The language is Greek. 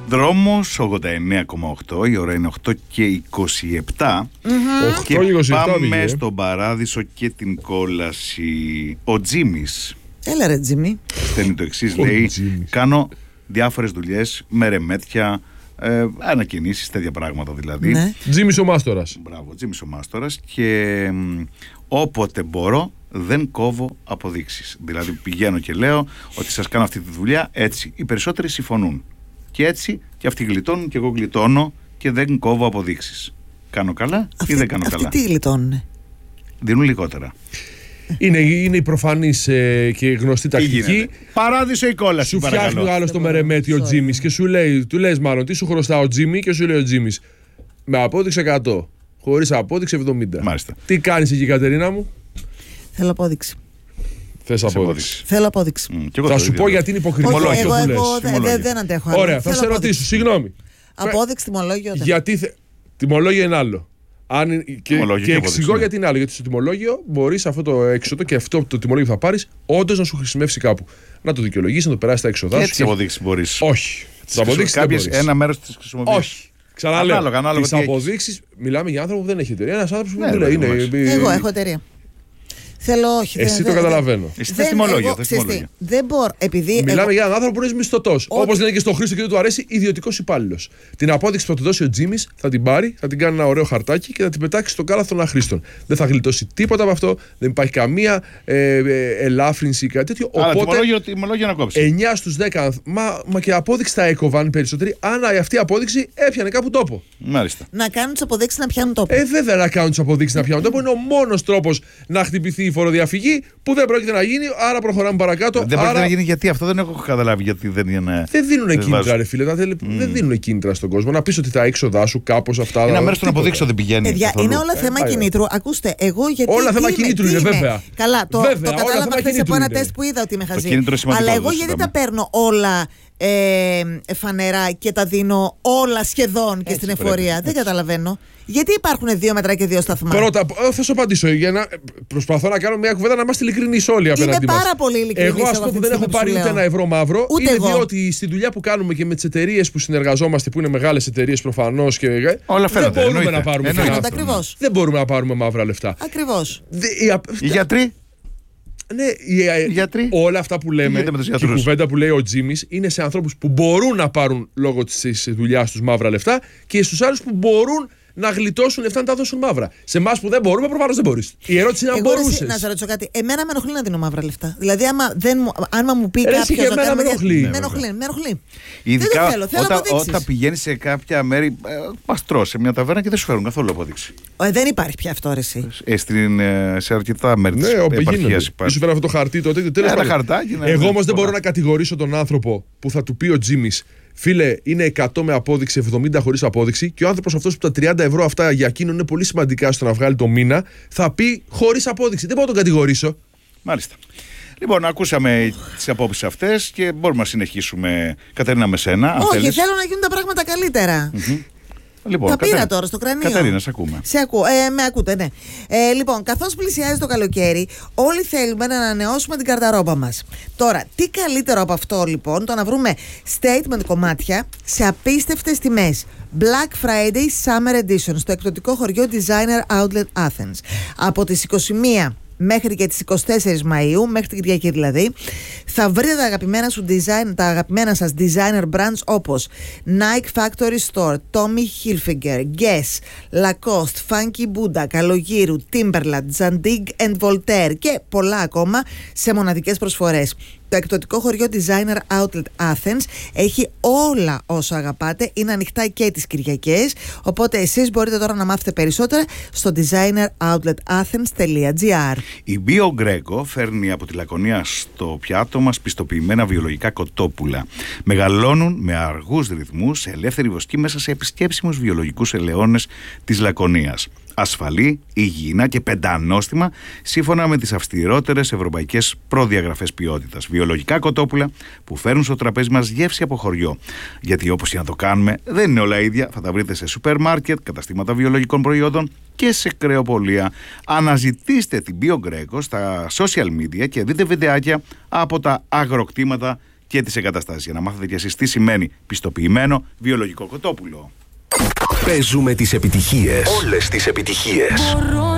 Δρόμος 89,8, η ώρα είναι 8:27. Και 8:27 πάμε στον Παράδεισο και την κόλαση. Ο Τζίμις. Έλα ρε Τζίμι. Στέλνει το εξής, λέει: κάνω διάφορες δουλειές με ρεμέτια, ανακοινήσεις, τέτοια πράγματα δηλαδή. Ναι. Τζίμις ο Μάστορας. Μπράβο, Τζίμις ο Μάστορας. Και όποτε μπορώ δεν κόβω αποδείξεις. Δηλαδή πηγαίνω και λέω ότι σας κάνω αυτή τη δουλειά έτσι. Οι περισσότεροι συμφωνούν. Και έτσι και αυτοί γλιτώνουν και εγώ γλιτώνω και δεν κόβω αποδείξεις. Κάνω καλά ή δεν κάνω καλά? Αυτοί τι γλιτώνουνε? Δίνουν λιγότερα. Είναι η προφανής και γνωστή τακτική. Παράδεισο η κόλαση. Σου φτιάχνει ο άλλος το μερεμέτι ο Τζίμις και σου λέει, του λες μάλλον τι σου χρωστά ο Τζίμι και σου λέει ο Τζίμις με απόδειξη 100, χωρίς απόδειξη 70. Μάλιστα. Τι κάνεις εκεί, Κατερίνα μου? Θέλω απόδειξη. Θες απόδειξη? Θέλω απόδειξη. Θα σου πω γιατί είναι υποκριτικό αυτό που λες. Δεν αντέχω άλλο. Ωραία, θα σε ρωτήσω, συγγνώμη. Απόδειξη, τιμολόγιο. Τιμολόγιο είναι άλλο. Και εξηγώ γιατί είναι άλλο. Γιατί στο τιμολόγιο μπορείς αυτό το έξοδο και αυτό το τιμολόγιο που θα πάρεις όντως να σου χρησιμεύσει κάπου. Να το δικαιολογήσεις, να το περάσεις τα έξοδά σου. Τι αποδείξεις μπορείς? Όχι. Τις αποδείξεις δεν μπορείς. Ένα μέρος της χρησιμοποιείς. Όχι. Ξαναλέω. Τις αποδείξεις, μιλάμε για άνθρωπο που δεν έχει εταιρεία. Ένας άνθρωπος που δεν λέει. Εγώ έχω εταιρεία. Θέλω, όχι. Εσύ το καταλαβαίνω. Εσύ θες τιμολόγιο. Δεν μπορώ. Μιλάμε για έναν άνθρωπο που είναι μισθωτός. Όπως λένε και στον Χρήστο και δεν του αρέσει, ιδιωτικός υπάλληλος. Την απόδειξη που θα του δώσει ο Τζίμις θα την πάρει, θα την κάνει ένα ωραίο χαρτάκι και θα την πετάξει στο κάλαθο των αχρήστων. Δεν θα γλιτώσει τίποτα από αυτό, δεν υπάρχει καμία ελάφρυνση ή κάτι τέτοιο. Οπότε. Τιμολόγιο να κόψει. 9 στους 10. Μα και απόδειξη θα έκοβαν περισσότεροι, αν αυτή η απόδειξη έπιανε κάπου τόπο. Μάλιστα. Να κάνουν τις αποδείξεις να πιάνουν τόπο. Βέβαια να κάνουν τις αποδείξεις να πιάνουν τόπο. Είναι ο μόνος τρόπος να χτυπηθεί η φοροδιαφυγή που δεν πρόκειται να γίνει, άρα προχωράμε παρακάτω. Δεν πρόκειται να γίνει γιατί αυτό δεν έχω καταλάβει. Γιατί δεν είναι. Δεν δίνουν κίνητρα, ρε φίλε. Δεν δίνουν κίνητρα στον κόσμο. Να πεις ότι τα έξοδά σου κάπως αυτά. Είναι ένα μέρος των αποδείξεων δεν πηγαίνει. Παιδιά, είναι όλα θέμα κινήτρου. Ακούστε, εγώ γιατί. Όλα θέμα κινήτρου είναι, βέβαια. Καλά, το κατάλαβα χθες από ένα τεστ που είδα ότι είμαι χαζή. Αλλά εγώ γιατί τα παίρνω όλα φανερά και τα δίνω όλα σχεδόν και στην εφορία? Δεν καταλαβαίνω. Γιατί υπάρχουν 2 μέτρα και 2 σταθμά? Πρώτα, θα σου απαντήσω. Προσπαθώ να κάνω μια κουβέντα να είμαστε ειλικρινείς όλοι απέναντι μας. Είμαι πάρα πολύ ειλικρινής. Εγώ, ας πούμε, που δεν έχω πάρει ούτε ένα ευρώ μαύρο, ούτε είναι εγώ. διότι στη δουλειά που κάνουμε και με τις εταιρείες που συνεργαζόμαστε, που είναι μεγάλες εταιρείες προφανώς και. Όλα φαίνονται. Δεν μπορούμε να πάρουμε ακριβώς. Δεν μπορούμε να πάρουμε μαύρα λεφτά. Ακριβώς. Οι γιατροί. Ναι, γιατροί. Όλα αυτά που λέμε και η κουβέντα που λέει ο Τζίμις είναι σε ανθρώπους που μπορούν να πάρουν λόγω της δουλειάς τους μαύρα λεφτά και στους άλλους που μπορούν να γλιτώσουν λεφτά να τα δώσουν μαύρα. Σε εμάς που δεν μπορούμε, προφανώς δεν μπορείς. Η ερώτηση είναι αν μπορούσες. Να σε ρωτήσω κάτι. Εμένα με ενοχλεί να δίνω μαύρα λεφτά. Δηλαδή, άμα μου πει κάποιος. Με ενοχλεί. Με ενοχλεί. Ειδικά όταν πηγαίνεις σε κάποια μέρη, πας τρως σε μια ταβέρνα και δεν σου φέρουν καθόλου απόδειξη. Δεν υπάρχει πια αυτό, εσύ. Σε αρκετά μέρη της επαρχίας υπάρχει. Σου φέρω αυτό το χαρτί τότε. Εγώ όμως δεν μπορώ να κατηγορήσω τον άνθρωπο που θα του πει ο Τζίμις: φίλε, είναι 100 με απόδειξη, 70 χωρίς απόδειξη, και ο άνθρωπος αυτός που τα 30 ευρώ αυτά για εκείνον είναι πολύ σημαντικά στο να βγάλει το μήνα, θα πει χωρίς απόδειξη. Δεν μπορώ να τον κατηγορήσω. Μάλιστα. Λοιπόν, ακούσαμε τις απόψεις αυτές και μπορούμε να συνεχίσουμε, Κατερίνα, με σένα. Όχι, θέλω να γίνουν τα πράγματα καλύτερα. Λοιπόν, τα πήρα τώρα στο κρανίο. Κατερίνα, σε ακούμε. Με ακούτε, ναι. Λοιπόν, καθώς πλησιάζει το καλοκαίρι, όλοι θέλουμε να ανανεώσουμε την καρταρόμπα μας. Τώρα, τι καλύτερο από αυτό, λοιπόν, το να βρούμε statement κομμάτια σε απίστευτες τιμές. Black Friday Summer Edition στο εκπτωτικό χωριό Designer Outlet Athens. Από τις 21 μέχρι και τις 24 Μαΐου, μέχρι την Κυριακή δηλαδή, θα βρείτε τα αγαπημένα σας designer brands όπως Nike Factory Store, Tommy Hilfiger, Guess, Lacoste, Funky Buddha, Καλογύρου, Timberland, Zadig and Voltaire και πολλά ακόμα σε μοναδικές προσφορές. Το εκπτωτικό χωριό Designer Outlet Athens έχει όλα όσα αγαπάτε, είναι ανοιχτά και τις Κυριακές, οπότε εσείς μπορείτε τώρα να μάθετε περισσότερα στο designeroutlet.athens.gr. Η Bio Greco φέρνει από τη Λακωνία στο πιάτο μας πιστοποιημένα βιολογικά κοτόπουλα. Μεγαλώνουν με αργούς ρυθμούς σε ελεύθερη βοσκή μέσα σε επισκέψιμους βιολογικούς ελαιώνες της Λακωνίας. Ασφαλή, υγιεινά και πεντανόστιμα σύμφωνα με τις αυστηρότερες ευρωπαϊκές προδιαγραφές ποιότητας. Βιολογικά κοτόπουλα που φέρνουν στο τραπέζι μας γεύση από χωριό. Γιατί όπως και να το κάνουμε, δεν είναι όλα ίδια. Θα τα βρείτε σε σούπερ μάρκετ, καταστήματα βιολογικών προϊόντων και σε κρεοπολία. Αναζητήστε την Bio Greco στα social media και δείτε βιντεάκια από τα αγροκτήματα και τις εγκαταστάσεις. Για να μάθετε κι εσείς τι σημαίνει πιστοποιημένο βιολογικό κοτόπουλο. Παίζουμε τις επιτυχίες. Όλες τις επιτυχίες.